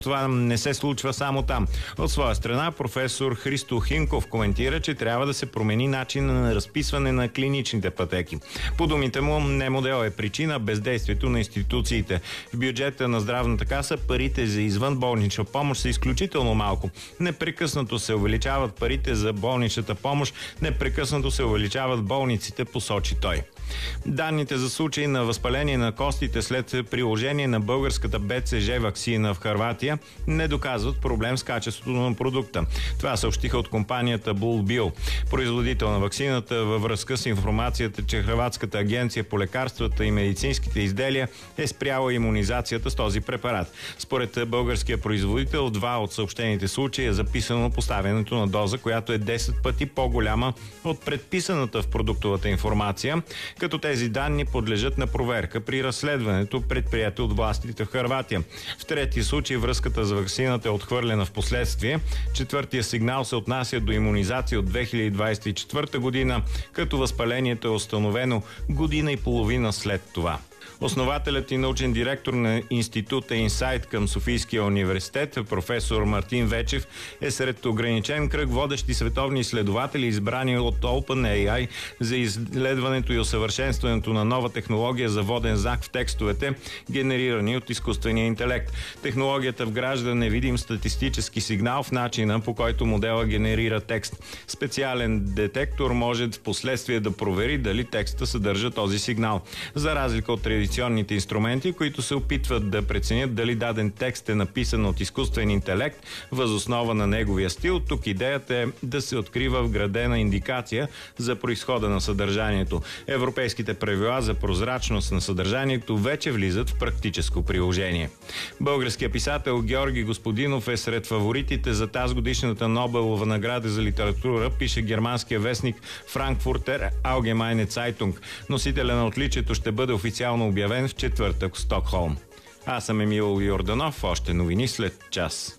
това не се случва само там. От своя страна професор Христо Хинков коментира, че трябва да се промени начина на разписване на клиничните пътеки. По думите му, не модел е причина бездействието на институциите. В бюджета на здравната каса парите за извънболнична помощ са изключително малко. Непрекъснато се увеличават парите за болничната помощ, непрекъснато се увеличават болниците, посочи той. Данните за случаи на възпаление на костите след приложение на българската БЦЖ ваксина в Хърватия не доказват проблем с качеството на продукта. Това съобщиха от компанията Булбио, производител на ваксината, във връзка с информацията, че Хърватската агенция по лекарствата и медицинските изделия е спряла имунизацията с този препарат. Според българския производител, в 2 от съобщените случаи е записано поставянето на доза, която е 10 пъти по-голяма от предписаната в продуктовата информация, като тези данни подлежат на проверка при разследването, предприето от властите в Хърватия. В третия случай връзката за ваксината е отхвърлена в последствие. Четвъртия сигнал се отнася до имунизация от 2024 година, като възпалението е установено година и половина след това. Основателят и научен директор на института Инсайт към Софийския университет, професор Мартин Вечев, е сред ограничен кръг водещи световни изследователи, избрани от OpenAI за изследването и усъвършенстването на нова технология за воден знак в текстовете, генерирани от изкуствения интелект. Технологията вгражда невидим статистически сигнал в начина, по който модела генерира текст. Специален детектор може в последствие да провери дали текста съдържа този сигнал. За разлика от традиционните инструменти, които се опитват да преценят дали даден текст е написан от изкуствен интелект въз основа на неговия стил, тук идеята е да се открива вградена индикация за произхода на съдържанието. Европейските правила за прозрачност на съдържанието вече влизат в практическо приложение. Българският писател Георги Господинов е сред фаворитите за тази годишната Нобелова награда за литература, пише германския вестник Frankfurter Allgemeine Zeitung. Носителя на отличието ще бъде официално обявен в четвъртък в Стокхолм. Аз съм Емил Йорданов. Още новини след час.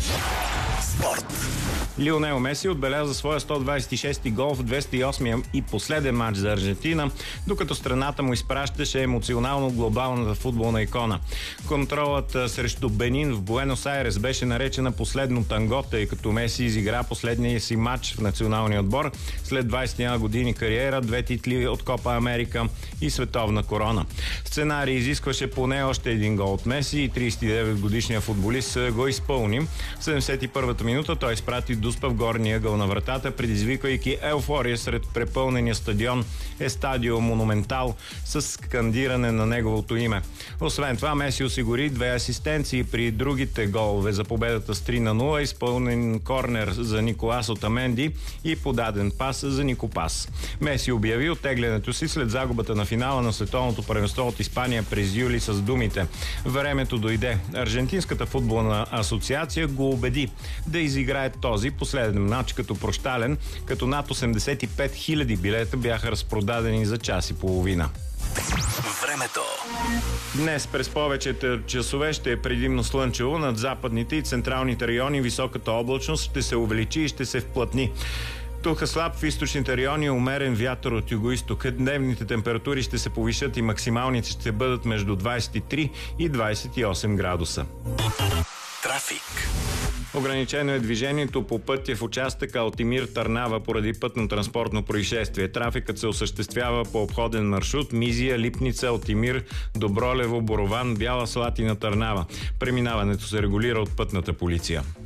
Спорт. Лионел Меси отбеляза своя 126-ти гол в 208-я и последен матч за Аржентина, докато страната му изпращаше емоционално глобалната футболна икона. Контролът срещу Бенин в Буенос Айрес беше наречена последно танго, тъй като Меси изигра последния си матч в националния отбор след 21 години кариера, 2 титли от Копа Америка и световна корона. Сценарий изискваше поне още един гол от Меси и 39-годишният футболист го изпълни. В 71-та минута той изпрати Дуспа в горния ъгъл на вратата, предизвиквайки еуфория сред препълнения стадион Естадио Монументал с скандиране на неговото име. Освен това, Меси осигури 2 асистенции при другите голове за победата с 3-0, изпълнен корнер за Николас Отаменди и подаден пас за Нико Пас. Меси обяви оттеглянето си след загубата на финала на световното първенство от Испания през юли с думите: "Времето дойде." Аржентинската футболна асоциация го убеди да изиграе този последен матч като прощален, като над 85 000 билета бяха разпродадени за час и половина. Времето. Днес през повечето часове ще е предимно слънчево. Над западните и централните райони високата облачност ще се увеличи и ще се вплътни. Тук е слаб в източните райони, умерен вятър от югоизтока. Дневните температури ще се повишат и максималните ще бъдат между 23 и 28 градуса. Трафик. Ограничено е движението по пътя в участъка Алтимир-Търнава поради пътно-транспортно происшествие. Трафикът се осъществява по обходен маршрут Мизия, Липница, Алтимир, Добролево, Борован, Бяла Слатина, Търнава. Преминаването се регулира от пътната полиция.